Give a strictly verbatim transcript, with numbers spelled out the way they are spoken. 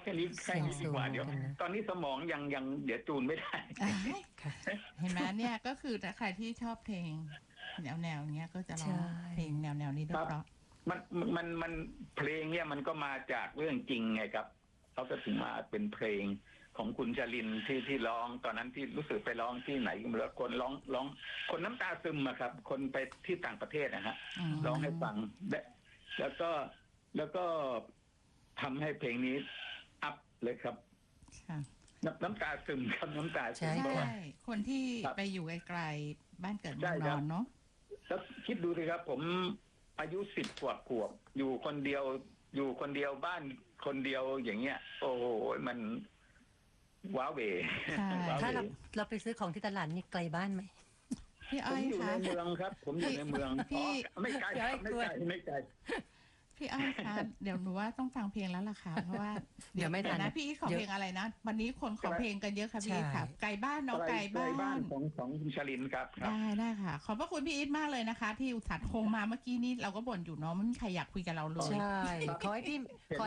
ค่นี้แค่นี้ดีกว่าเดี๋ยวตอนนี้สมองยังยังเดี๋ยวจูนไม่ได้เห็นไหมเนี่ยก็คือถ้าใครที่ชอบเพลงแนวแนวเนี้ยก็จะร้องเพลงแนวแนวนี้ด้วยเพราะมันมันมันเพลงเนี่ยมันก็มาจากเรื่องจริงไงครับเขาก็ถึงมาเป็นเพลงของคุณชลินที่ที่ร้องตอนนั้นที่รู้สึกไปร้องที่ไหนก็ไม่รู้คนร้องร้องคนน้ำตาซึมอะครับคนไปที่ต่างประเทศนะฮะร้องให้ฟังแล้วก็แล้วก็ทำให้เพลงนี้อัพเลยครับน้ำน้ำตาซึมครับน้ำตาซึมใช่คนที่ไปอยู่ไกลๆบ้านเกิดเมืองนอนเนาะแล้วคิดดูสิครับผมอายุสิบกว่าขวบอยู่คนเดียวอยู่คนเดียวบ้านคนเดียวอย่างเงี้ยโอ้โหมันว้าเวถ้าเราเราไปซื้อของที่ตลาดนี่ไกลบ้านไหมพี่อ้อยคะผมอยู่ในเมืองครับผมอยู่ในเมืองพี่ไม่ไกลไม่ไกลไม่ไกลพี่อ้อยคะเดี๋ยวหนูว่าต้องฟังเพลงแล้วล่ะค่ะเพราะว่าเดี๋ยวไม่ทันนะพี่อีทขอเพลงอะไรนะวันนี้คนขอเพลงกันเยอะค่ะพี่อีทค่ะไกลบ้านน้องไกลบ้านของของคุณชลินครับได้ได้ค่ะขอบพระคุณพี่อีทมากเลยนะคะที่อุตส่าห์โทรมาเมื่อกี้นี้เราก็บ่นอยู่เนาะไม่มีใครอยากคุยกับเราเลยใช่ขอให้พี่